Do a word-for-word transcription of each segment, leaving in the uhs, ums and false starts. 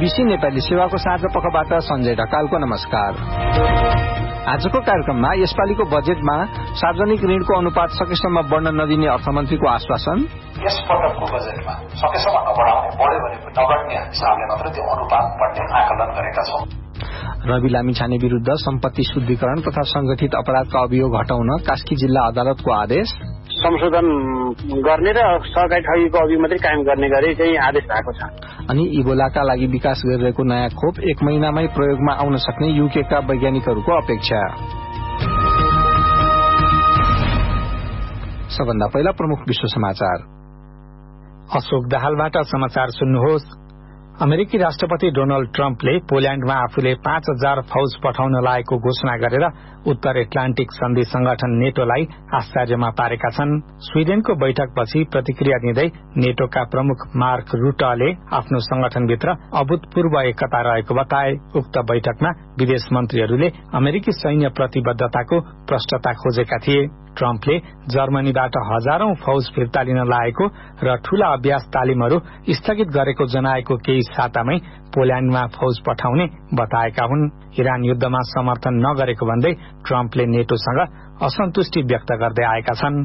BBC Nepali सेवाको साझा पखबाट सञ्जय ढकालको नमस्कार। आजको कार्यक्रममा यसपालिको बजेटमा सार्वजनिक ऋणको अनुपात सकेसम्म बढ्न नदिने अर्थमन्त्रीको आश्वासन, यस पटकको बजेटमा सकेसम्म नबढाउने, बढ्यो भने नबढ्ने हिसाबले मात्र त्यो अनुपात बढ्ने आकलन गरेका छौं। रवि लामिछाने विरूद्ध सम्पत्ति शुद्धिकरण तथा संगठित अपराधका अभियोग हटाउन कास्की जिल्ला अदालतको आदेश, संशोधन गर्ने र सरकारी ठगीको अभियोग मात्रै कायम गर्ने गरी चाहिँ आदेश भएको छ। अनि इबोलाका लागि विकास गरिरहेको नयाँ खोप एक महिनामै प्रयोगमा आउन सक्ने युकेका वैज्ञानिकहरूको अपेक्षा। सबभन्दा पहिला प्रमुख विश्व समाचार। अशोक दाहालबाट समाचार सुन्नुहोस्। अमेरिकी राष्ट्रपति डोनाल्ड ट्रम्पले पोल्याण्डमा आफूले पाँच हजार फौज पठाउन लागेको घोषणा गरेर उत्तर एटलान्टिक सन्धि संगठन नेटोलाई आश्चर्यमा पारेका छन्। स्वीडेनको बैठकपछि प्रतिक्रिया दिँदै नेटोका प्रमुख मार्क रुटले आफ्नो संगठनभित्र अभूतपूर्व एकता रहेको बताए। उक्त बैठकमा विदेश मन्त्रीहरूले अमेरिकी सैन्य प्रतिबद्धताको प्रष्टता खोजेका थिए। ट्रम्पले जर्मनीबाट हजारौं फौज फिर्ता लिन लागेको र ठूला अभ्यास तालिमहरू स्थगित गरेको जनाएको केही सातामै पोल्याण्डमा फौज पठाउने बताएका हुन्। इरान युद्धमा समर्थन नगरेको भन्दै ट्रम्पले नेटोसँग असन्तुष्टि व्यक्त गर्दै आएका छन्।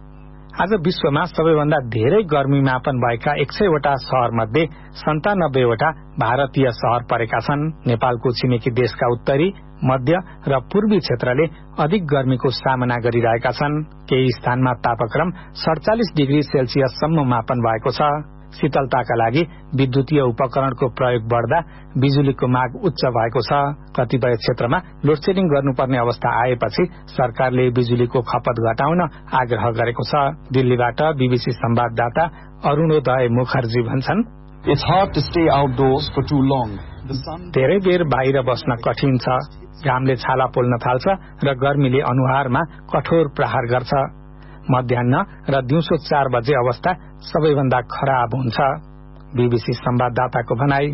आज विश्वमा सबैभन्दा धेरै गर्मी मापन भएका एक सयवटा शहर मध्ये सन्तानब्बेवटा भारतीय शहर परेका छन्। नेपालको छिमेकी देशका उत्तरी, मध्य र पूर्वी क्षेत्रले अधिक गर्मीको सामना गरिरहेका छन्। केही स्थानमा तापक्रम सडचालिस डिग्री सेल्सियससम्म मापन भएको छ। शीतलताका लागि विद्युतीय उपकरणको प्रयोग बढ्दा बिजुलीको माग उच्च भएको छ। कतिपय क्षेत्रमा लोडसेडिङ गर्नुपर्ने अवस्था आएपछि सरकारले बिजुलीको खपत घटाउन आग्रह गरेको छ। दिल्लीबाट बीबीसी संवाददाता अरुणोदय मुखर्जी भन्छन्, It's hard to stay outdoors for too long. धेरै बेर बाहिर बस्न कठिन छ। घामले छाला पोल्न थाल्छ र गर्मीले अनुहारमा कठोर प्रहार गर्छ। मध्याह्न र दिउँसो चार बजे अवस्था सबैभन्दा खराब हुन्छ। बीबीसी संवाददाताको भनाई।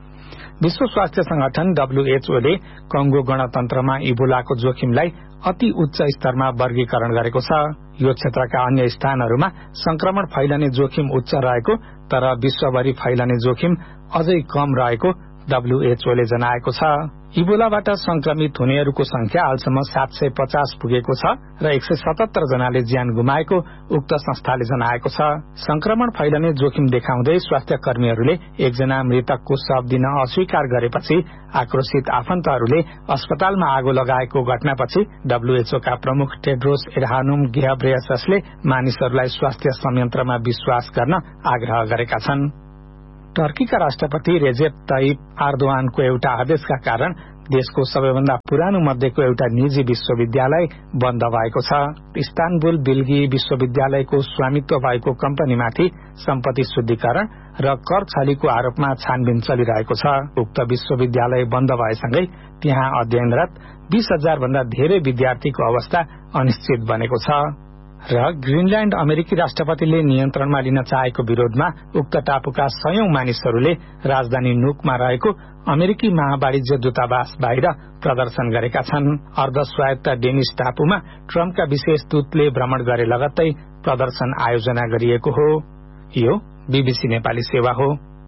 विश्व स्वास्थ्य संगठन डब्ल्यूएचओले कंगो गणतन्त्रमा इबोलाको जोखिमलाई अति उच्च स्तरमा वर्गीकरण गरेको छ। यो क्षेत्रका अन्य स्थानहरूमा संक्रमण फैलने जोखिम उच्च रहेको तर विश्वभरि फैलने जोखिम अझै कम रहेको डब्ल्यूएचओले जनाएको छ। इबोलाबाट संक्रमित हुनेहरूको संख्या हालसम्म सात सय पचास पुगेको छ र एक सय सतहत्तर जनाले ज्यान गुमाएको उक्त संस्थाले जनाएको छ। संक्रमण फैलने जोखिम देखाउँदै स्वास्थ्य कर्मीहरूले एकजना मृतकको शव दिन अस्वीकार गरेपछि आक्रोशित आफन्तहरूले अस्पतालमा आगो लगाएको घटनापछि डब्ल्यूएचओका प्रमुख टेड्रोस एडहानोम घेब्रेयससले मानिसहरूलाई स्वास्थ्य संयन्त्रमा विश्वास गर्न आग्रह गरेका छन्। टर्कीका राष्ट्रपति रेजेप तयिप आर्दोआनको एउटा आदेशका कारण देशको सबैभन्दा पुरानो मध्येको एउटा निजी विश्वविद्यालय बन्द भएको छ। इस्तानबुल बिल्गी विश्वविद्यालयको स्वामित्व भएको कम्पनीमाथि सम्पत्ति शुद्धिकरण र कर छलीको आरोपमा छानबिन चलिरहेको छ। उक्त विश्वविद्यालय बन्द भएसँगै त्यहाँ अध्ययनरत बीस हजार भन्दा धेरै विद्यार्थीको अवस्था अनिश्चित बनेको छ। र ग्रीनल्याण्ड अमेरिकी राष्ट्रपतिले नियन्त्रणमा लिन चाहेको विरोधमा उक्त टापुका सयौं मानिसहरूले राजधानी नुकमा रहेको अमेरिकी महावाणिज्य दूतावास बाहिर प्रदर्शन गरेका छन्। अर्ध स्वायत्त डेनिस टापुमा ट्रम्पका विशेष दूतले भ्रमण गरे लगत्तै प्रदर्शन आयोजना गरिएको हो। यो बीबीसी नेपाली सेवा हो।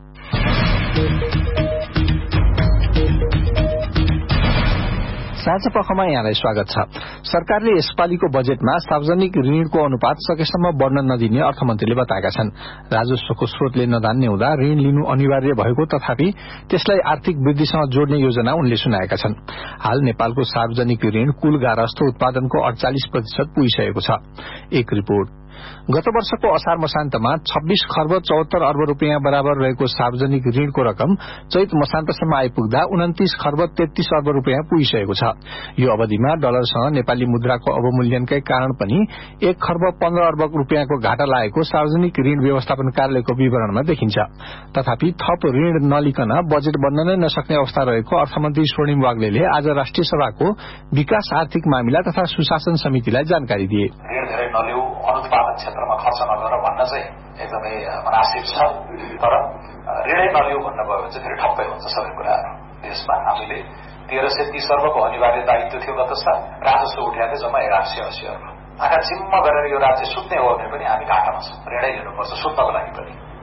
साँझ पखमा यहाँलाई स्वागत छ। सरकारले यसपालिको बजेटमा सार्वजनिक ऋणको अनुपात सकेसम्म बढ्न नदिने अर्थमन्त्रीले बताएका छन्। राजस्वको स्रोतले नधान्ने हुँदा ऋण लिनु अनिवार्य भएको तथापि त्यसलाई आर्थिक वृद्धिसँग जोड्ने योजना उनले सुनाएका छन्। हाल नेपालको सार्वजनिक ऋण कुल गारस्थ उत्पादनको अडचालिस प्रतिशत पुगिसकेको छ। एक रिपोर्ट। गत वर्षको असार मसान्तमा छब्बीस खर्ब चौहत्तर अर्ब रूपियाँ बराबर रहेको सार्वजनिक ऋणको रकम चैत मसान्तसम्म आइपुग्दा उन्तिस खर्ब तेत्तीस अर्ब रूपियाँ पुगिसकेको छ। यो अवधिमा डलरसँग नेपाली मुद्राको अवमूल्यनकै कारण पनि एक खर्ब पन्ध्र अर्ब रूपियाँको घाटा लागेको सार्वजनिक ऋण व्यवस्थापन कार्यालयको विवरणमा देखिन्छ। तथापि थप ऋण नलिकन बजेट बन्न नै नसक्ने अवस्था रहेको अर्थमन्त्री स्वर्णिम वाग्लेले आज राष्ट्रिय सभाको विकास आर्थिक मामिला तथा सुशासन समितिलाई जानकारी दिए। अनुत्पादन क्षेत्रमा खर्च नगर भन्न चाहिँ एकदमै मनासिब छ, तर ऋणै नलियो भन्नुभयो भने चाहिँ फेरि ठप्पै हुन्छ सबै कुराहरू। देशमा हामीले तेह्र सय तीस अर्बको अनिवार्य दायित्व थियो गत साल, राजस्व उठाएको थियो जम्मा एघार सय अस्सी अर्ब। आँखा चिम्म गरेर यो राज्य सुत्ने हो भने पनि हामी घाटामा छौँ, ऋणै लिनुपर्छ सुत्नको लागि पनि।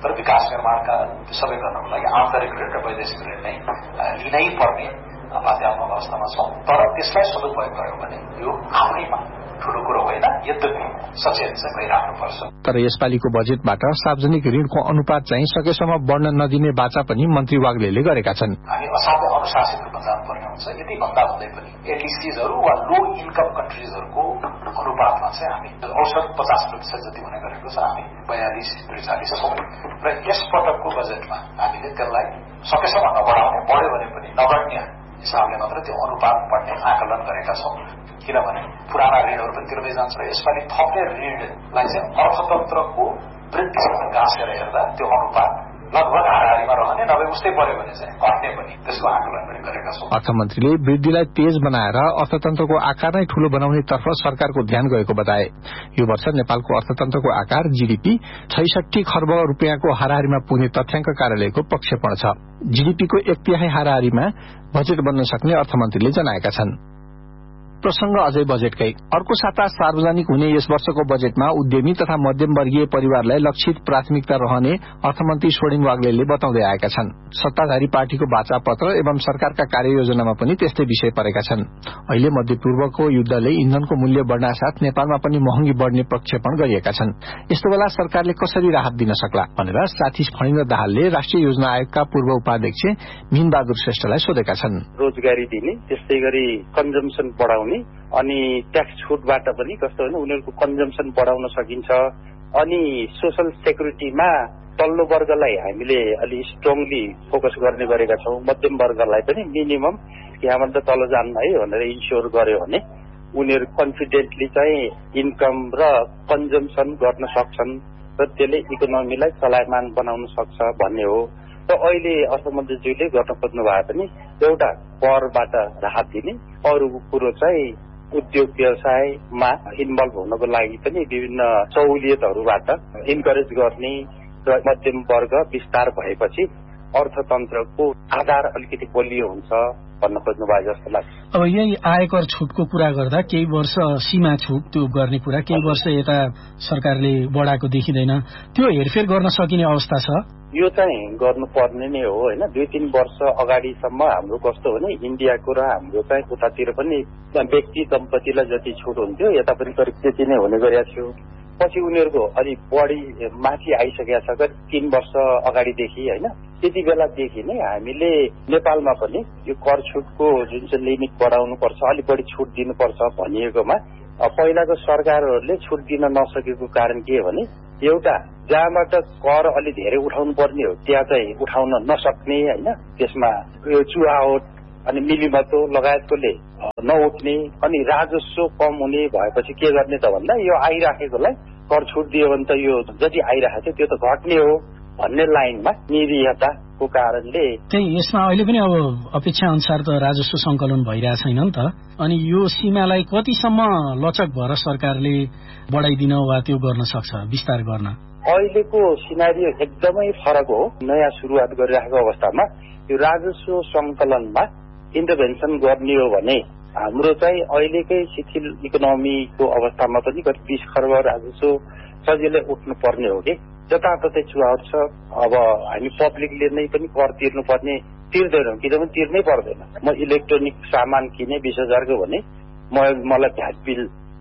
तर विकास निर्माणका सबै गर्नको लागि आन्तरिक ऋण र वैदेशिक ऋण नै लिनै पर्ने बाध्यात्मक अवस्थामा छौं। तर त्यसलाई सदुपयोग गर्यो भने यो आफैमा ठूलो कुरो होइन, यद्यपि सचेत चाहिँ भइराख्नुपर्छ। तर यसपालिको बजेटबाट सार्वजनिक ऋणको अनुपात चाहिँ सकेसम्म बढ्न नदिने बाचा पनि मन्त्री वाग्लेले गरेका छन्। हामी असाध्यै अनुशासित रूपमा जानुपर्ने हुन्छ। यति भन्दा हुँदै पनि एलडिसीजहरू वा लो इन्कम कन्ट्रिजहरूको अनुपातमा चाहिँ हामी औसत पचास प्रतिशत जति हुने गरेको छ, हामी बयालिस त्रिचालिस छौं र यस पटकको बजेटमा हामीले त्यसलाई सकेसम्म नबढाउने, बढ्यो भने पनि नबढ्ने हिसाबले मात्र त्यो अनुपात बढ्ने आकलन गरेका छौं। किनभने पुराना ऋणहरू पनि तिर्दै जान्छ र यसपालि थप्ने ऋणलाई चाहिँ अर्थतन्त्रको वृद्धिसँग गाँसेर हेर्दा त्यो अनुपात लगभग हाराहारीमा रहने, नभए उस्तै पर्यो भने चाहिँ घट्ने पनि त्यसको आकलन पनि गरेका छौं। अर्थमन्त्रीले वृद्धिलाई तेज बनाएर अर्थतन्त्रको आकार नै ठूलो बनाउने तर्फ सरकारको ध्यान गएको बताए। यो वर्ष नेपालको अर्थतन्त्रको आकार जीडीपी छैसठी खर्ब रूपियाँको हाराहारीमा पुग्ने तथ्याङ्क कार्यालयको प्रक्षेपण छ। जीडीपीको एक तिहाई हाराहारीमा बजेट बन्न सक्ने अर्थमन्त्रीले जनाएका छन्। प्रसंग अझै बजेटकै अर्को साता सार्वजनिक हुने यस वर्षको बजेटमा उद्यमी तथा मध्यमवर्गीय परिवारलाई लक्षित प्राथमिकता रहने अर्थमन्त्री स्वर्णिम वाग्लेले बताउँदै आएका छन्। सत्ताधारी पार्टीको वाचा पत्र एवं सरकारका कार्ययोजनामा पनि त्यस्तै विषय परेका छन्। अहिले मध्यपूर्वको युद्धले इन्धनको मूल्य बढ्नासाथ नेपालमा पनि महँगी बढ्ने प्रक्षेपण गरिएका छन्। यस्तो बेला सरकारले कसरी राहत दिन सक्ला भनेर साथी फणिन्द्र दाहालले राष्ट्रिय योजना आयोगका पूर्व उपाध्यक्ष मीनबहादुर श्रेष्ठलाई सोधेका छन्। रोजगारी दिने, त्यस्तै गरी कन्जम्सन बढाउने अनि ट्याक्स छुटबाट पनि कस्तो होइन उनीहरूको कन्जम्सन बढाउन सकिन्छ। अनि सोशल सेक्युरिटीमा तल्लो वर्गलाई हामीले अलि स्ट्रङली फोकस गर्ने गरेका छौं। मध्यम वर्गलाई पनि मिनिमम यहाँबाट तल जान्न है भनेर इन्स्योर गर्यो भने उनीहरू कन्फिडेन्टली चाहिँ इन्कम र कन्जम्सन गर्न सक्छन् र त्यसले इकोनोमीलाई चलायमान बनाउन सक्छ भन्ने हो। र अहिले अर्थमन्त्रीज्यूले गर्न खोज्नु भए पनि एउटा करबाट राहत दिने, अरू कुरो चाहिँ उद्योग व्यवसायमा इन्भल्भ हुनको लागि पनि विभिन्न सहुलियतहरूबाट इन्करेज गर्ने र मध्यम वर्ग विस्तार भएपछि अर्थतन्त्रको आधार अलिकति बलियो हुन्छ भन्न खोज्नु भयो जस्तो लाग्छ। अब यही आयकर छुटको कुरा गर्दा केही वर्ष सीमा छुट त्यो गर्ने कुरा, केही वर्ष यता सरकारले बढाएको देखिँदैन, त्यो हेरफेर गर्न सकिने अवस्था छ? यो चाहिँ गर्नुपर्ने नै हो होइन। दुई तीन वर्ष अगाडिसम्म हाम्रो कस्तो हो भने इन्डियाको र हाम्रो चाहिँ उतातिर पनि व्यक्ति दम्पतिलाई जति छुट हुन्थ्यो यता पनि करिब त्यति नै हुने गरेका थियो। पछि उनीहरूको अलिक बढी माथि आइसकेका छ, करिब तीन वर्ष अगाडिदेखि होइन। त्यति बेलादेखि नै हामीले नेपालमा पनि यो कर छुटको जुन चाहिँ लिमिट बढाउनु पर्छ, अलिक बढी छुट दिनुपर्छ भनिएकोमा पहिलाको सरकारहरूले छुट दिन नसकेको कारण के हो भने एउटा जहाँबाट कर अलि धेरै उठाउनु पर्ने हो त्यहाँ चाहिँ उठाउन नसक्ने होइन, त्यसमा यो चुहावट अनि मिलिमतो लगायतकोले नउठ्ने, अनि राजस्व कम हुने भएपछि के गर्ने त भन्दा यो आइराखेकोलाई कर छुट दियो भने त यो जति आइरहेको थियो त्यो त घट्ने हो भन्ने लाइनमा निरीहताको कारणले त्यही यसमा अहिले पनि अब अपेक्षा अनुसार त राजस्व संकलन भइरहेको छैन नि त। अनि यो सीमालाई कतिसम्म लचक भएर सरकारले बढाइदिन वा त्यो गर्न सक्छ, विस्तार गर्न? अहिलेको सिनारियो एकदमै फरक हो। नयाँ सुरुवात गरिरहेको अवस्थामा यो राजस्व संकलनमा इन्टरभेन्सन गर्ने हो भने हाम्रो चाहिँ अहिलेकै शिथिल इकोनोमीको अवस्थामा पनि करिब बीस खर्ब राजस्व सजिलै उठ्नु पर्ने हो कि जताततै चुहावट छ। अब हामी पब्लिकले नै पनि कर तिर्नुपर्ने तिर्दैनौँ, किनभने तिर्नै पर्दैन। म इलेक्ट्रोनिक सामान किने बिस हजारको भने म मलाई भ्याट बिल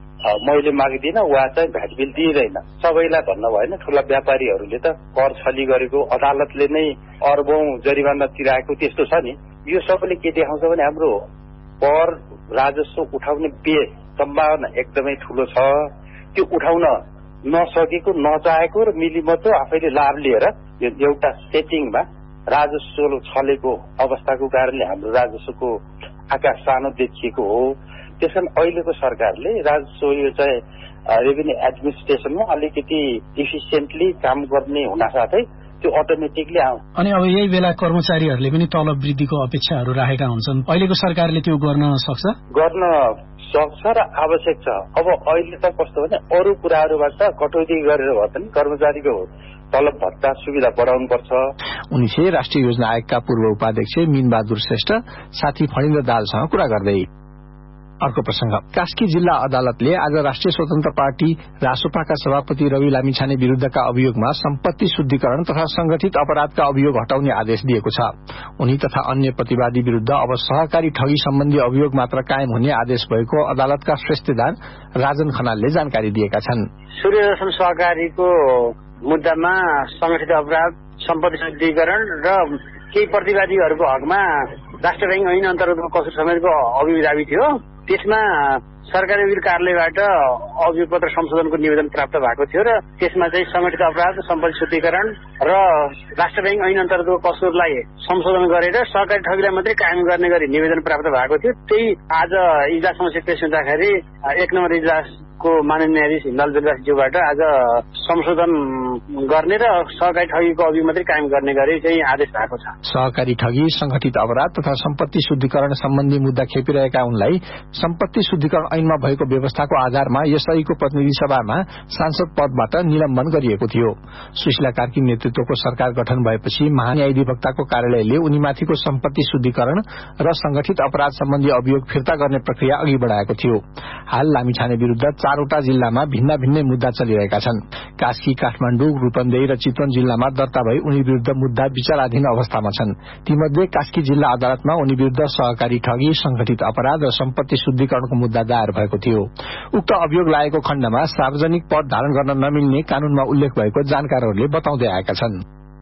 मैले माग्दिनँ, वा चाहिँ भ्याट बिल दिइँदैन। सबैलाई भन्न भएन, ठुला व्यापारीहरूले त कर छली गरेको, अदालतले नै अर्बौं जरिवाना तिराएको त्यस्तो छ नि। यो सबैले के देखाउँछ भने हाम्रो कर राजस्व उठाउने बेस सम्भावना एकदमै ठुलो छ। त्यो उठाउन नसकेको, नचाहेको र मिलिमतो आफैले लाभ लिएर यो एउटा सेटिङमा राजस्व छलेको अवस्थाको कारणले हाम्रो राजस्वको आकार सानो देखिएको हो। त्यसकारण अहिलेको सरकारले राजस्व यो चाहिँ रेभिन्यू एडमिनिस्ट्रेसनमा अलिकति इफिसियन्टली काम गर्ने हुनासाथै त्यो अटोमेटिकली आउँछ। अनि अब यही बेला कर्मचारीहरूले पनि तलब वृद्धिको अपेक्षाहरू राखेका हुन्छन्, अहिलेको सरकारले त्यो गर्न सक्छ? गर्न सक्छ र आवश्यक छ। अब अहिले त कस्तो भने अरू कुराहरूबाट कटौती गरेर भए पनि कर्मचारीको तलब भत्ता सुविधा बढाउनु पर्छ। उनीसे राष्ट्रिय योजना आयोगका पूर्व उपाध्यक्ष मीनबहादुर श्रेष्ठ साथी फणिन्द्र दाहालसँग कुरा गर्दै अर्को प्रसंग, कास्की जिल्ला अदालतले आज राष्ट्रिय स्वतन्त्र पार्टी रासोपाका सभापति रवि लामिछाने विरूद्धका अभियोगमा सम्पत्ति शुद्धिकरण तथा संगठित अपराधका अभियोग हटाउने आदेश दिएको छ। उनी तथा अन्य प्रतिवादी विरूद्ध अब सहकारी ठगी सम्बन्धी अभियोग मात्र कायम हुने आदेश भएको अदालतका श्रेष्ठदार राजन खनालले जानकारी दिएका छन्। सूर्यदर्शन सहकारीको मुद्दामा संगठित अपराध, सम्पत्ति शुद्धिकरण र केही प्रतिवादीहरूको हकमा राष्ट्र ब्याङ्क ऐन अन्तर्गतको कसुर समेतको अभियोग दाबी थियो। त्यसमा सरकारी वकिल कार्यालयबाट अभियोग पत्र संशोधनको निवेदन प्राप्त भएको थियो र त्यसमा चाहिँ संगठित अपराध, सम्पत्ति शुद्धिकरण र राष्ट्र ब्याङ्क ऐन अन्तर्गतको कसुरलाई संशोधन गरेर सरकारी ठगीलाई मात्रै कायम गर्ने गरी निवेदन प्राप्त भएको थियो। त्यही आज इजलास समक्ष पेश हुँदाखेरि एक नम्बर इजलासको माननीय न्यायाधीश हिमलाल बेलदासज्यूबाट आज संशोधन गर्ने र सहकारी ठगीको अभियोग मात्रै कायम गर्ने गरी चाहिँ आदेश भएको छ। सहकारी ठगी, संगठित अपराध तथा सम्पत्ति शुद्धिकरण सम्बन्धी मुद्दा खेपिरहेका उनलाई सम्पत्ति शुद्धिकरण ऐनमा भएको व्यवस्थाको आधारमा यसैको प्रतिनिधि सभामा सांसद पदबाट निलम्बन गरिएको थियो। सुशीला कार्की नेतृत्वको सरकार गठन भएपछि महान्यायाधिवक्ताको कार्यालयले उनीमाथिको सम्पत्ति शुद्धिकरण र संगठित अपराध सम्बन्धी अभियोग फिर्ता गर्ने प्रक्रिया अघि बढ़ाएको थियो। हाल लामिछाने विरूद्ध चारवटा जिल्लामा भिन्न भिन्नै मुद्दा चलिरहेका छन्। कास्की, काठमाडौँ, रूपन्देही र चितवन जिल्लामा दर्ता भई उनी विरूद्ध मुद्दा विचाराधीन अवस्थामा छन्। तीमध्ये कास्की जिल्ला अदालतमा उनी विरूद्ध सहकारी ठगी, संगठित अपराध र सम्पत्ति शुद्धिकरणको मुद्दा दायर भएको थियो। उक्त अभियोग लागेको खण्डमा सार्वजनिक पद धारण गर्न नमिल्ने कानूनमा उल्लेख भएको जानकारहरूले बताउँदै आएका छन्।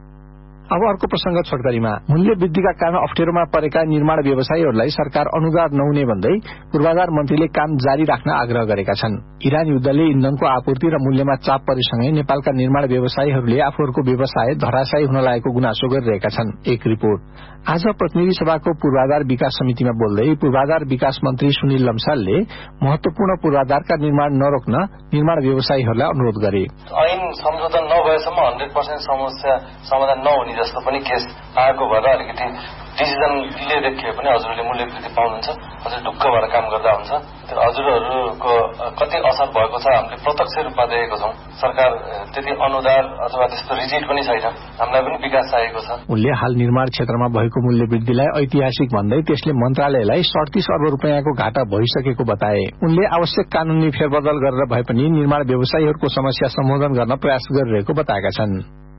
अब अर्को प्रसंग, छोटकरीमा मूल्य वृद्धिका कारण अप्ठ्यारोमा परेका निर्माण व्यवसायीहरूलाई सरकार अनुदान नहुने भन्दै पूर्वाधार मन्त्रीले काम जारी राख्न आग्रह गरेका छन्। इरान युद्धले इन्धनको आपूर्ति र मूल्यमा चाप परेसँगै नेपालका निर्माण व्यवसायीहरूले आफूहरूको व्यवसाय धराशायी हुन लागेको गुनासो गरिरहेका छन्। एक रिपोर्ट। आज प्रतिनिधि सभाको पूर्वाधार विकास समितिमा बोल्दै पूर्वाधार विकास मन्त्री सुनिल लम्सालले महत्वपूर्ण पूर्वाधारका निर्माण नरोक्न निर्माण व्यवसायीहरूलाई अनुरोध गरे। ऐन संशोधन नभएसम्म हन्ड्रेड पर्सेन्ट समस्या समाधान नहुने जस्तो पनि केस आएको भएर अलिकति डिसिजन डिले देखिए पनि हजुरहरूले मूल्य वृद्धि पाउनुहुन्छ। हजुर ढुक्क भएर काम गर्दा हुन्छ। तर हजुरहरूको कति असर भएको छ हामीले प्रत्यक्ष रूपमा देखेको छौँ। सरकार त्यति अनुदार अथवा त्यस्तो रिजिड पनि छैन। हामीलाई पनि विकास चाहिएको छ। उनले हाल निर्माण क्षेत्रमा भएको मूल्य वृद्धिलाई ऐतिहासिक भन्दै त्यसले मन्त्रालयलाई सडतिस अर्ब रुपियाँको घाटा भइसकेको बताए। उनले आवश्यक कानूनी फेरबदल गरेर भए पनि निर्माण व्यवसायीहरूको समस्या सम्बोधन गर्न प्रयास गरिरहेको बताएका छन्।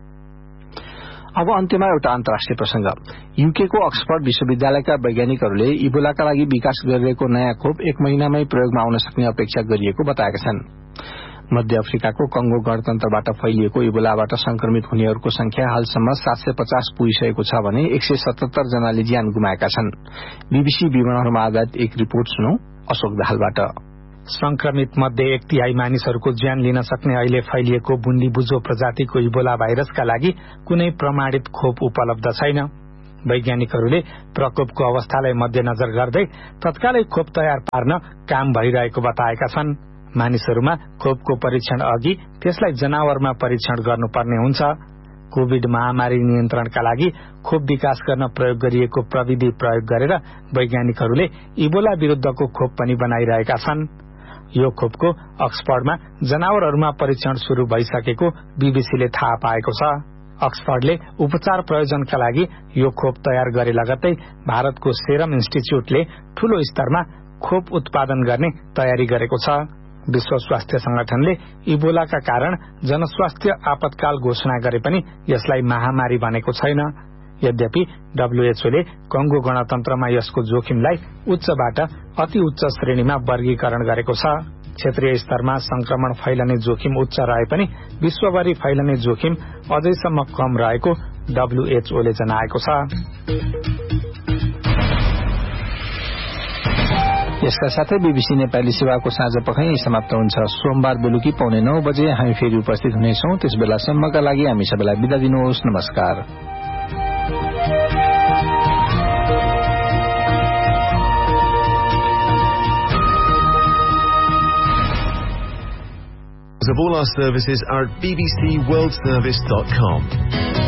अब अन्त्यमा एउटा अन्तर्राष्ट्रिय प्रसंग। यूकेको अक्सफोर्ड विश्वविद्यालयका वैज्ञानिकहरूले इबोलाका लागि विकास गरिरहेको नयाँ खोप एक महिनामै प्रयोगमा आउन सक्ने अपेक्षा गरिएको बताएका छन्। मध्य अफ्रिकाको कंगो गणतन्त्रबाट फैलिएको इबोलाबाट संक्रमित हुनेहरूको संख्या हालसम्म सात सय पचास पुगिसकेको छ भने एक सय सतहत्तर जनाले ज्यान गुमाएका छन्। बीबीसी विवरणहरूमा आधारित एक रिपोर्ट सुनौ अशोक दाहालबाट। संक्रमित मध्ये एक तिहाई मानिसहरूको ज्यान लिन सक्ने अहिले फैलिएको बुन्दी बुझो प्रजातिको इबोला भाइरसका लागि कुनै प्रमाणित खोप उपलब्ध छैन। वैज्ञानिकहरूले प्रकोपको अवस्थालाई मध्यनजर गर्दै तत्कालै खोप तयार पार्न काम भइरहेको बताएका छन्। मानिसहरूमा खोपको परीक्षण अघि त्यसलाई जनावरमा परीक्षण गर्नुपर्ने हुन्छ। कोविड महामारी नियन्त्रणका लागि खोप विकास गर्न प्रयोग गरिएको प्रविधि प्रयोग गरेर वैज्ञानिकहरूले इबोला विरूद्धको खोप पनि बनाइरहेका छन्। यो खोपको अक्सफोर्डमा जनावरहरूमा परीक्षण शुरू भइसकेको बीबीसीले थाहा पाएको छ। अक्सफोर्डले उपचार प्रयोजनका लागि यो खोप तयार गरे लगत्तै भारतको सेरम इन्स्टिच्युटले ठूलो स्तरमा खोप उत्पादन गर्ने तयारी गरेको छ। विश्व स्वास्थ्य संगठनले इबोलाका कारण जनस्वास्थ्य आपतकाल घोषणा गरे पनि यसलाई महामारी भनेको छैन। यद्यपि डब्ल्यूएचओले कंगो गणतन्त्रमा यसको जोखिमलाई उच्चबाट अति उच्च श्रेणीमा वर्गीकरण गरेको छ। क्षेत्रीय स्तरमा संक्रमण फैलने जोखिम उच्च रहे पनि विश्वभरि फैलने जोखिम अझैसम्म कम रहेको डब्ल्यूएचओले जनाएको छ। यसका साथै बीबीसी नेपाली सेवाको साँझ पख समाप्त हुन्छ। सोमबार बेलुकी पौने नौ बजे हामी फेरि उपस्थित हुनेछौं। त्यस बेलासम्मका लागि हामी सबैलाई बिदा दिनुहोस्। नमस्कार। Of all our services are at b b c world service dot com.